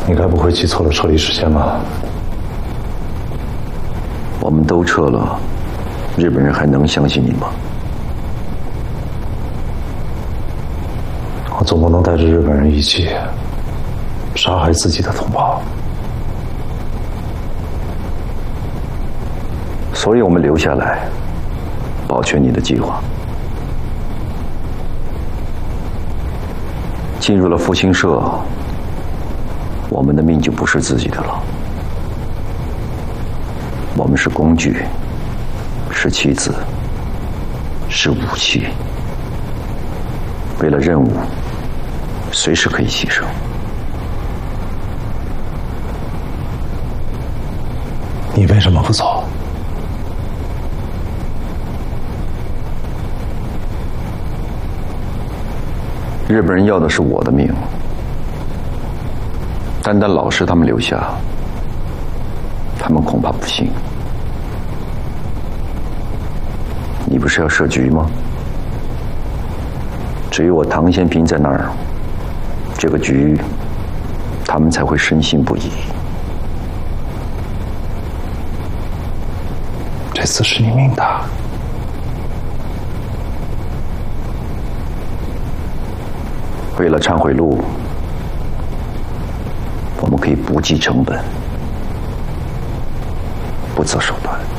你该不会记错了撤离时间吧？ 我们都撤了，日本人还能相信你吗？ 我总不能带着日本人一起杀害自己的同胞。 所以我们留下来，保全你的计划。进入了复兴社，我们的命就不是自己的了。我们是工具，是棋子，是武器。为了任务，随时可以牺牲。 你为什么不走？ 日本人要的是我的命，单单老师他们留下，他们恐怕不信。你不是要设局吗？只有我唐先平在那儿，这个局他们才会深信不疑。 这次是你命大。 为了忏悔录，我们可以不计成本，不择手段。